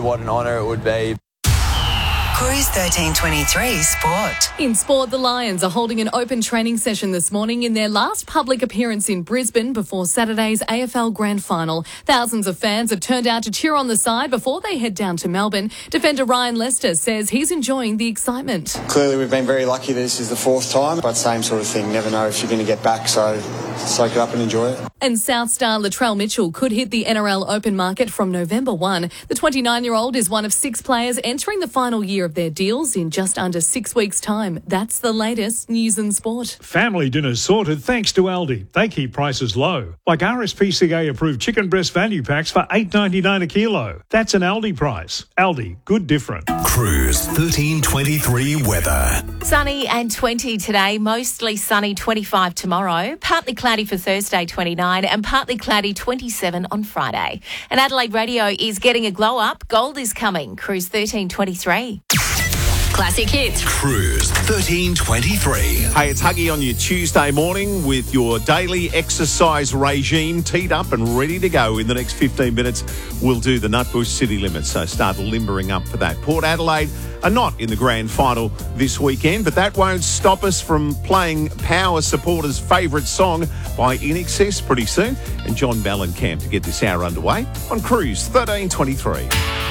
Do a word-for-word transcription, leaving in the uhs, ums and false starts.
What an honour it would be. Cruise thirteen twenty-three Sport. In sport, the Lions are holding an open training session this morning in their last public appearance in Brisbane before Saturday's A F L Grand Final. Thousands of fans have turned out to cheer on the side before they head down to Melbourne. Defender Ryan Lester says he's enjoying the excitement. Clearly, we've been very lucky that this is the fourth time, but same sort of thing. Never know if you're going to get back, so soak it up and enjoy it. And South star Latrell Mitchell could hit the N R L Open market from November first. The twenty-nine-year-old is one of six players entering the final year of their deals in just under six weeks' time. That's the latest news and sport. Family dinners sorted thanks to Aldi. They keep prices low, like R S P C A-approved chicken breast value packs for eight dollars ninety-nine a kilo. That's an Aldi price. Aldi, good different. Cruise thirteen twenty-three weather. Sunny and twenty today, mostly sunny twenty-five tomorrow, partly cloudy for Thursday twenty-nine and partly cloudy twenty-seven on Friday. And Adelaide Radio is getting a glow up. Gold is coming. Cruise thirteen twenty-three. Classic hits. Cruise thirteen twenty-three. Hey, it's Huggy on your Tuesday morning with your daily exercise regime teed up and ready to go. In the next fifteen minutes, we'll do the Nutbush City Limits, so start limbering up for that. Port Adelaide are not in the grand final this weekend, but that won't stop us from playing Power supporters' favourite song by In Excess pretty soon. And John Mellencamp to get this hour underway on Cruise thirteen twenty-three.